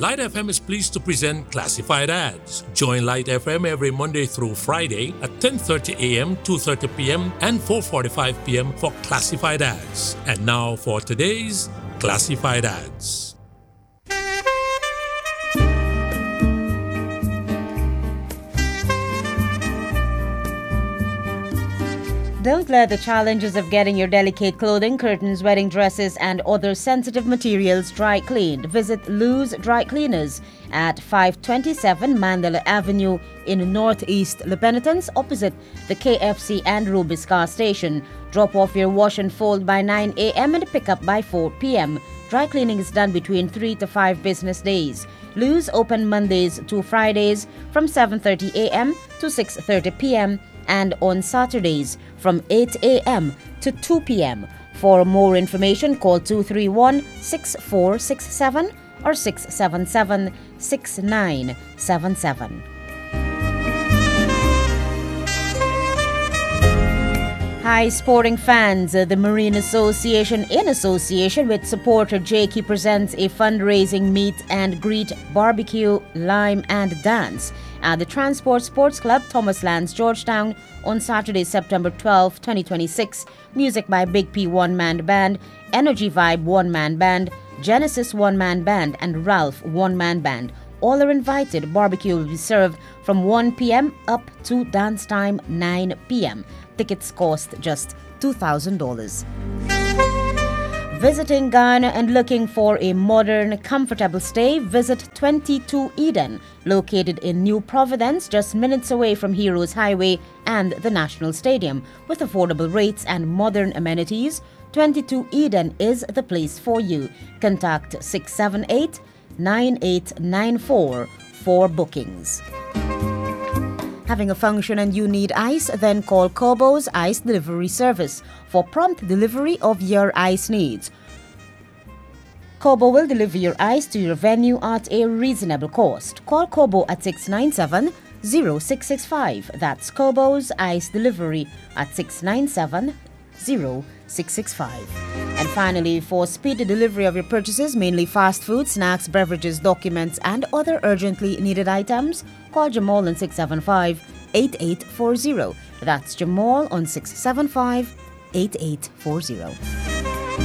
Light FM is pleased to present Classified Ads. Join Light FM every Monday through Friday at 10:30 a.m., 2:30 p.m., and 4:45 p.m. for Classified Ads. And now for today's Classified Ads. Don't let the challenges of getting your delicate clothing, curtains, wedding dresses, and other sensitive materials dry cleaned. Visit Lou's Dry Cleaners at 527 Mandela Avenue in Northeast Le Penitence, opposite the KFC and Rubis car station. Drop off your wash and fold by 9 a.m. and pick up by 4 p.m. Dry cleaning is done between 3 to 5 business days. Lou's open Mondays to Fridays from 7:30 a.m. to 6:30 p.m. and on Saturdays from 8 a.m. to 2 p.m. For more information, call 231-6467 or 677-6977. Hi, sporting fans. The Marine Association, in association with supporter Jakey, presents a fundraising meet and greet, barbecue, lime and dance at the Transport Sports Club, Thomas Lands, Georgetown, on Saturday, September 12, 2026. Music by Big P One-Man Band, Energy Vibe One-Man Band, Genesis One-Man Band, and Ralph One-Man Band. All are invited. Barbecue will be served from 1 p.m. up to dance time 9 p.m. Tickets cost just $2,000. Visiting Ghana and looking for a modern, comfortable stay, visit 22 Eden, located in New Providence, just minutes away from Heroes Highway and the National Stadium. With affordable rates and modern amenities, 22 Eden is the place for you. Contact 678-9894 for bookings. Having a function and you need ice? Then call Kobo's Ice Delivery Service for prompt delivery of your ice needs. Kobo will deliver your ice to your venue at a reasonable cost. Call Kobo at 697-0665. That's Kobo's Ice Delivery at 697-0665. And finally, for speedy delivery of your purchases, mainly fast food, snacks, beverages, documents, and other urgently needed items, call Jamal on 675-8840. That's Jamal on 675-8840.